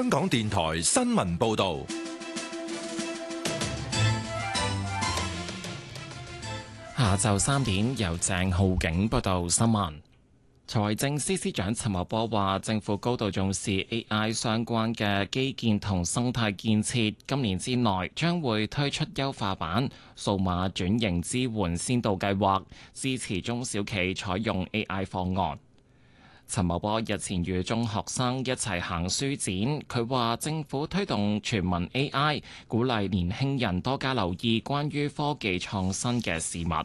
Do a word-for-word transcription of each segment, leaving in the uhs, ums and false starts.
香港電台新聞報道。 下晝三點，由鄭浩景報道新聞。財政司司長陳茂波話，政府高度重視 A I 相關嘅基建同生態建設，今年之內將會推出優化版數碼轉型支援先導計劃，支持中小企採用 A I 方案。陳茂波日前與中學生一齊行書展，佢話政府推動全民 A I， 鼓勵年輕人多加留意關於科技創新嘅事物。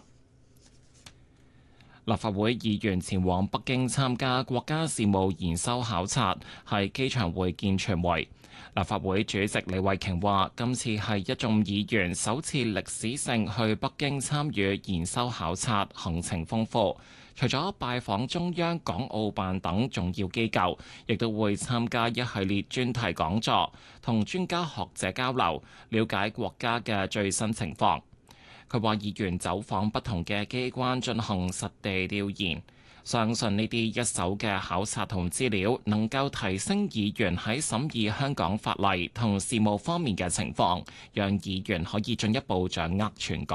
立法會議員前往北京參加國家事務研修考察，喺機場會見傳媒。立法會主席李慧瓊話：今次係一眾議員首次歷史性去北京參與研修考察，行程豐富。除咗拜訪中央、港澳辦等重要機構，亦都會參加一系列專題講座，同專家學者交流，了解國家嘅最新情況。佢話：議員走訪不同嘅機關進行實地調研，相信呢啲一手嘅考察同資料能夠提升議員喺審議香港法例同事務方面嘅情況，讓議員可以進一步掌握全局。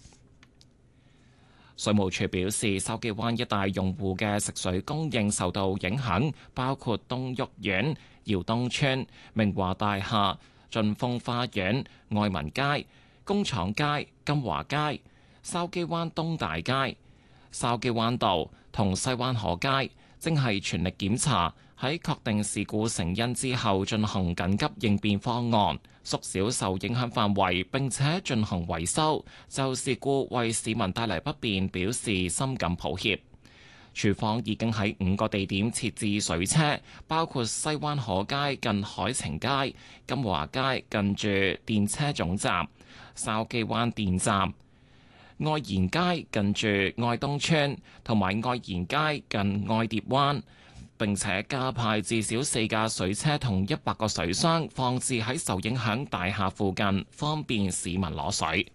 水務署表示，筲箕灣一帶用戶嘅食水供應受到影響，包括東旭苑、耀東村、明華大廈、晉峰花園、愛民街、工廠街、金華街、筲箕灣東大街、筲箕灣道同西灣河街，正係全力檢查，喺確定事故成因之後進行緊急應變方案，縮小受影響範圍，並且進行維修。就事故為市民帶嚟不便表示深感抱歉。署方已經喺五個地點設置水車，包括西灣河街近海晴街、金華街近住電車總站、筲箕灣電站、愛賢街近住愛東村同埋愛賢街近愛蝶灣，並且加派至少四架水車同一百個水箱放置喺受影響大廈附近，方便市民攞水。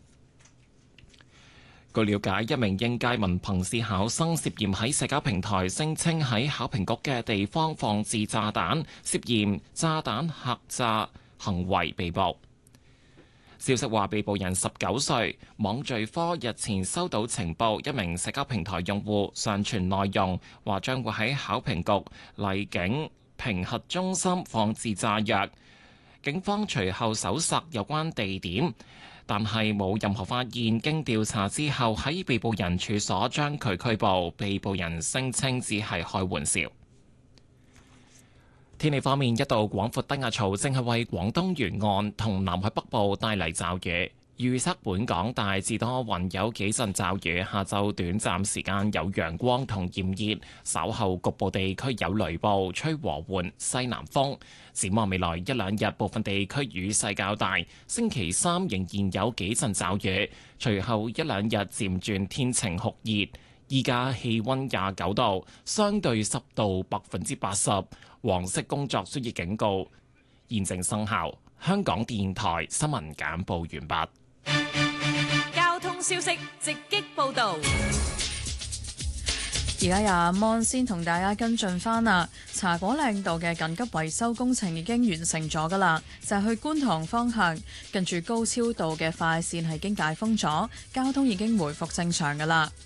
據了解，一名應屆文憑試考生涉嫌喺社交平台聲稱喺考評局嘅地方放置炸彈，涉嫌炸彈客詐行為被捕。消息話，被捕人十九歲，網罪科日前收到情報，一名社交平台用戶上傳內容，話將會喺考評局荔景評核中心放置炸藥。警方隨後搜索有關地點，但係冇任何發現。經調查之後，喺被捕人處所將佢拘捕。被捕人聲稱只係開玩笑。天氣方面，一道廣闊低壓槽正係為廣東沿岸同南海北部帶嚟驟雨。預測本港大致多雲，有幾陣驟雨。下晝短暫時間有陽光同炎熱，稍後局部地區有雷暴，吹和緩西南風。展望未來一兩日，部分地區雨勢較大。星期三仍然有幾陣驟雨，隨後一兩日漸轉天晴酷熱。依家氣溫廿九度，相對濕度百分之八十，黃色工作暑熱警告現正生效。香港電台新聞簡報完畢。 交通消息直擊報道。 而家由阿 Mon 先同大家跟進返啦，茶果嶺道嘅緊急維修工程已經完成咗㗎啦，就係去觀塘方向，近住高超道嘅快線係經解封咗，交通已經回復正常㗎啦。